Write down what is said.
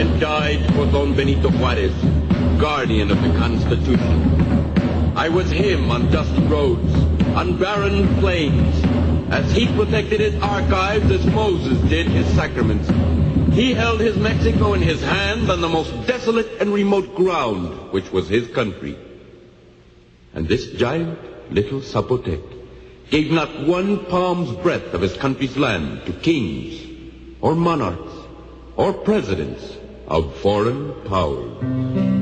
died for Don Benito Juarez, guardian of the Constitution. I was him on dusty roads, on barren plains, as he protected his archives as Moses did his sacraments. He held his Mexico in his hand on the most desolate and remote ground, which was his country. And this giant little Zapotec gave not one palm's breadth of his country's land to kings, or monarchs, or presidents of foreign powers.